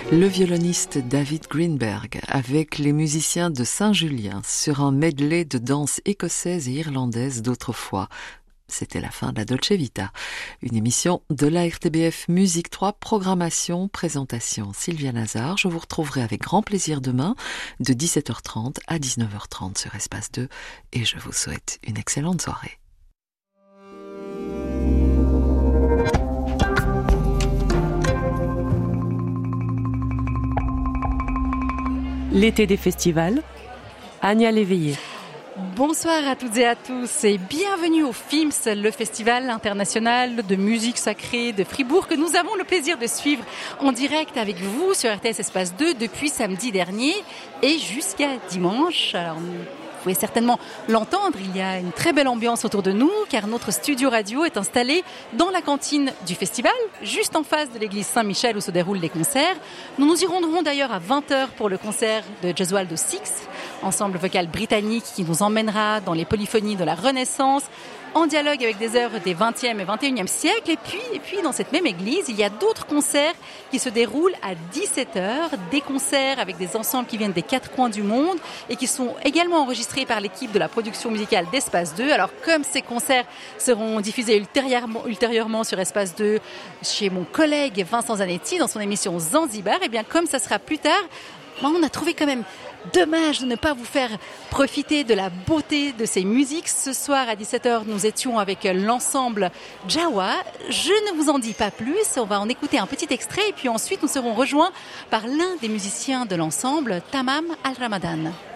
Le violoniste David Greenberg avec les musiciens de Saint-Julien sur un medley de danse écossaise et irlandaise d'autrefois. C'était la fin de la Dolce Vita. Une émission de la RTBF Musique 3, programmation, présentation Sylvia Nazar. Je vous retrouverai avec grand plaisir demain de 17h30 à 19h30 sur Espace 2 et je vous souhaite une excellente soirée. L'été des festivals, Ania Léveillé. Bonsoir à toutes et à tous et bienvenue au FIMS, le festival international de musique sacrée de Fribourg que nous avons le plaisir de suivre en direct avec vous sur RTS Espace 2 depuis samedi dernier et jusqu'à dimanche. Alors, vous pouvez certainement l'entendre, il y a une très belle ambiance autour de nous car notre studio radio est installé dans la cantine du festival, juste en face de l'église Saint-Michel où se déroulent les concerts. Nous nous y rendrons d'ailleurs à 20h pour le concert de Gesualdo Six, ensemble vocal britannique qui nous emmènera dans les polyphonies de la Renaissance, en dialogue avec des œuvres des 20e et 21e siècles. Et puis, dans cette même église, il y a d'autres concerts qui se déroulent à 17h, des concerts avec des ensembles qui viennent des quatre coins du monde et qui sont également enregistrés par l'équipe de la production musicale d'Espace 2. Alors, comme ces concerts seront diffusés ultérieurement sur Espace 2 chez mon collègue Vincent Zanetti dans son émission Zanzibar, et bien comme ça sera plus tard, on a trouvé quand même dommage de ne pas vous faire profiter de la beauté de ces musiques. Ce soir à 17h, nous étions avec l'ensemble Jawa. Je ne vous en dis pas plus, on va en écouter un petit extrait et puis ensuite nous serons rejoints par l'un des musiciens de l'ensemble, Tamam Al-Ramadan.